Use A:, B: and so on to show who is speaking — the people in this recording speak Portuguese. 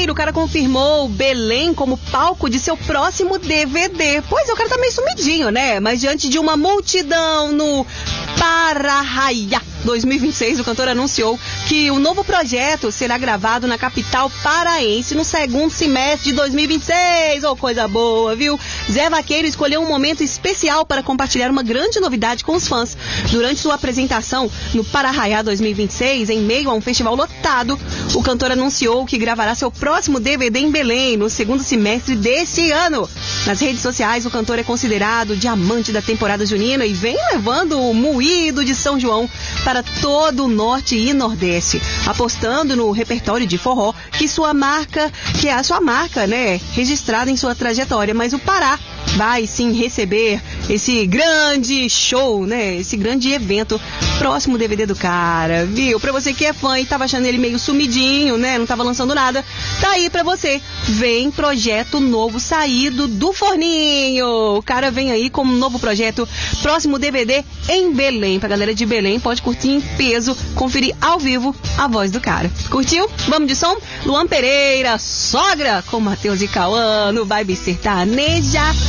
A: Janeiro, o cara confirmou Belém como palco de seu próximo DVD. Pois é, o cara tá meio sumidinho, né? Mas diante de uma multidão no Para-Arraiá 2026, o cantor anunciou que o novo projeto será gravado na capital paraense no segundo semestre de 2026. Oh, coisa boa, viu? Zé Vaqueiro escolheu um momento especial para compartilhar uma grande novidade com os fãs. Durante sua apresentação no Para-Arraiá 2026, em meio a um festival lotado, o cantor anunciou que gravará seu próximo DVD em Belém no segundo semestre deste ano. Nas redes sociais, o cantor é considerado diamante da temporada junina e vem levando o moído de São João para todo o norte e nordeste, apostando no repertório de forró que é a sua marca, né, registrada em sua trajetória. Mas o Pará vai sim receber esse grande show, né, esse grande evento, próximo DVD do cara, viu? Pra você que é fã e tava achando ele meio sumidinho, né, não tava lançando nada, tá aí pra você. Vem projeto novo saído do forninho. O cara vem aí com um novo projeto, próximo DVD em Belém. Pra galera de Belém, pode curtir em peso, conferir ao vivo a voz do cara. Curtiu? Vamos de som? Luan Pereira, Sogra, com Matheus e Cauã, no Vibe Sertaneja.